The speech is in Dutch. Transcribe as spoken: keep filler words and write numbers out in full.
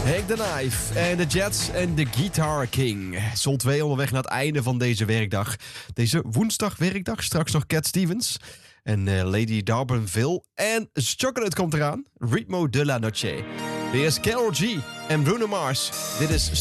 Hank the Knife en de Jets en de Guitar King. Zon twee onderweg naar het einde van deze werkdag. Deze woensdag werkdag. Straks nog Cat Stevens en uh, Lady Darbenville. En Chocolate komt eraan. Ritmo de la Noche. Dit is Karol G en Bruno Mars. Dit is